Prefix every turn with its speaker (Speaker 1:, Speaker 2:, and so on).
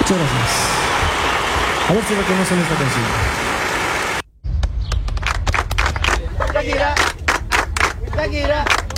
Speaker 1: Muchas gracias. A ver si reconocen esta canción.
Speaker 2: Shakira, Shakira.